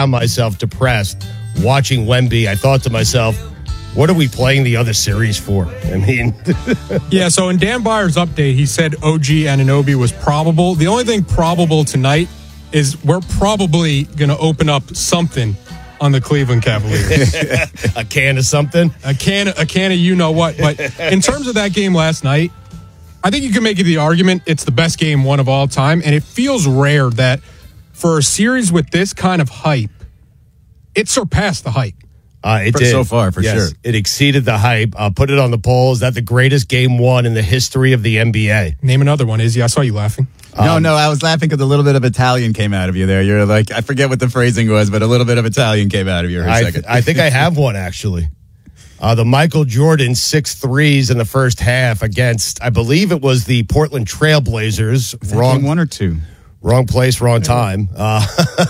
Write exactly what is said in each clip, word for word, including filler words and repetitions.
found myself depressed watching Wemby. I thought to myself, what are we playing the other series for? I mean, yeah. So in Dan Byers' update, he said O G Anunoby was probable. The only thing probable tonight is we're probably going to open up something on the Cleveland Cavaliers. A can of something? A can, a can of you know what. But in terms of that game last night, I think you can make the argument it's the best game one of all time. And it feels rare that for a series with this kind of hype, it surpassed the hype. Uh, it for, did. So far, for yes, sure. It exceeded the hype. Uh, put it on the poll. Is that the greatest game one in the history of the N B A? Name another one, Izzy. I saw you laughing. No, um, no, I was laughing because a little bit of Italian came out of you there. You're like, I forget what the phrasing was, but a little bit of Italian came out of you for a I, second. I think I have one, actually. Uh, the Michael Jordan six threes in the first half against, I believe it was the Portland Trailblazers. Wrong one or two? Wrong place, wrong time. Uh,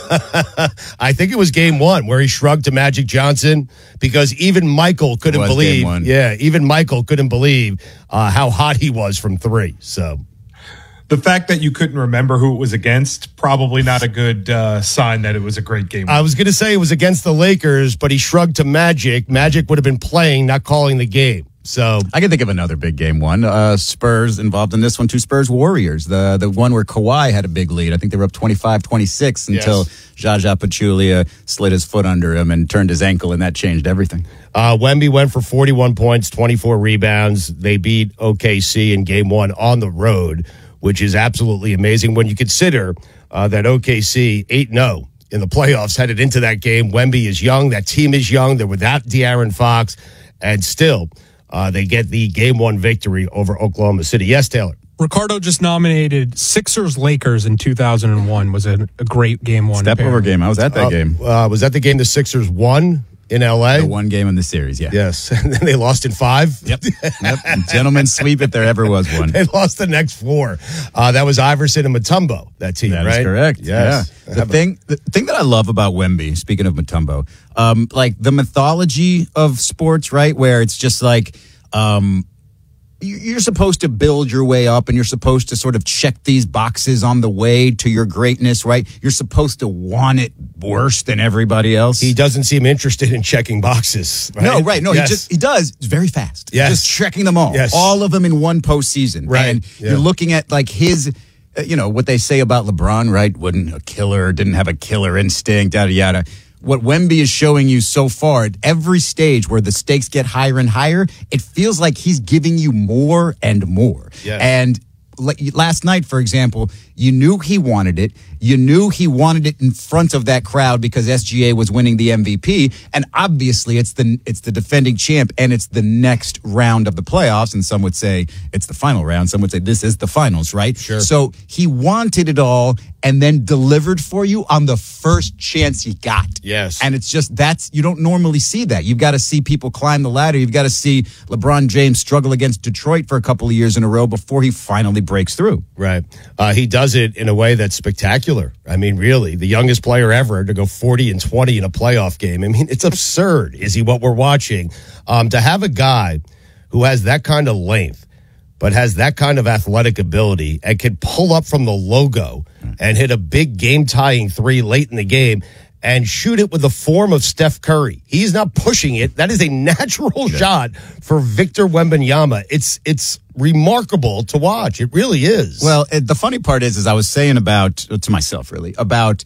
I think it was game one where he shrugged to Magic Johnson because even Michael couldn't was believe. game one. Yeah, even Michael couldn't believe uh, how hot he was from three. So the fact that you couldn't remember who it was against, probably not a good uh, sign that it was a great game. I was going to say it was against the Lakers, but he shrugged to Magic. Magic would have been playing, not calling the game. So I can think of another big game one. Uh, Spurs involved in this one, too. Spurs Warriors, the the one where Kawhi had a big lead. I think they were up twenty-five twenty-six until yes. Jaja Pachulia slid his foot under him and turned his ankle, and that changed everything. Uh, Wemby went for forty-one points, twenty-four rebounds. They beat O K C in game one on the road, which is absolutely amazing when you consider uh, that O K C eight and oh in the playoffs headed into that game. Wemby is young. That team is young. They're without De'Aaron Fox, and still Uh, they get the game one victory over Oklahoma City. Yes, Taylor. Ricardo just nominated Sixers Lakers in two thousand one. Was a, a great game one. Step over game. I was at that uh, game. Uh, was that the game the Sixers won in L A? The one game in the series, yeah. Yes. And then they lost in five? Yep. yep. Gentlemen's sweep if there ever was one. They lost the next four. Uh, that was Iverson and Mutombo, that team, that right? That is correct. Yes. Yeah. The thing, the thing that I love about Wemby, speaking of Mutombo, um, like the mythology of sports, right, where it's just like, Um, you're supposed to build your way up and you're supposed to sort of check these boxes on the way to your greatness, right? You're supposed to want it worse than everybody else. He doesn't seem interested in checking boxes. Right? No, right. No, yes. he just, he does very fast. Yes. Just checking them all. Yes. All of them in one postseason. Right. And yeah. you're looking at like his, uh, you know, what they say about LeBron, right? Wasn't a killer, didn't have a killer instinct, yada, yada. What Wemby is showing you so far at every stage where the stakes get higher and higher, it feels like he's giving you more and more. Yes. And last night, for example, you knew he wanted it. You knew he wanted it in front of that crowd because S G A was winning the M V P. And obviously it's the it's the defending champ and it's the next round of the playoffs. And some would say it's the final round. Some would say this is the finals, right? Sure. So he wanted it all and then delivered for you on the first chance he got. Yes. And it's just, that's, you don't normally see that. You've got to see people climb the ladder. You've got to see LeBron James struggle against Detroit for a couple of years in a row before he finally breaks through. Right. Uh, he does it in a way that's spectacular. I mean, really, the youngest player ever to go forty and twenty in a playoff game. I mean, it's absurd, is he, what we're watching. Um, to have a guy who has that kind of length, but has that kind of athletic ability and can pull up from the logo and hit a big game-tying three late in the game and shoot it with the form of Steph Curry. He's not pushing it. That is a natural yeah. shot for Victor Wembanyama. It's it's remarkable to watch. It really is. Well, it, the funny part is, is I was saying about, to myself really, about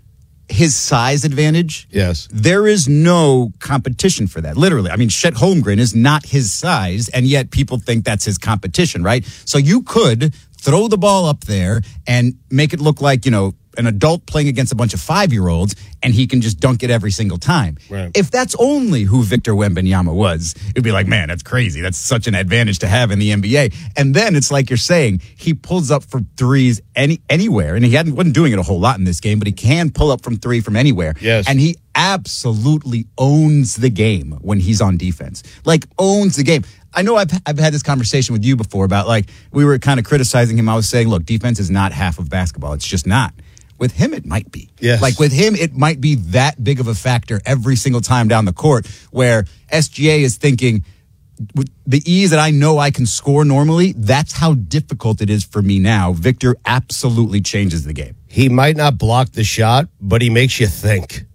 his size advantage. Yes. There is no competition for that. Literally. I mean, Chet Holmgren is not his size, and yet people think that's his competition, right? So you could throw the ball up there and make it look like, you know, an adult playing against a bunch of five-year-olds, and he can just dunk it every single time. Right. If that's only who Victor Wembanyama was, it'd be like, man, that's crazy. That's such an advantage to have in the N B A. And then it's like you're saying, he pulls up from threes any anywhere, and he hadn't wasn't doing it a whole lot in this game, but he can pull up from three from anywhere. Yes. And he absolutely owns the game when he's on defense. Like, owns the game. I know I've I've had this conversation with you before about, like, we were kind of criticizing him. I was saying, look, defense is not half of basketball. It's just not. With him, it might be. Yes. Like, with him, it might be that big of a factor every single time down the court, where S G A is thinking, with the ease that I know I can score normally, that's how difficult it is for me now. Victor absolutely changes the game. He might not block the shot, but he makes you think.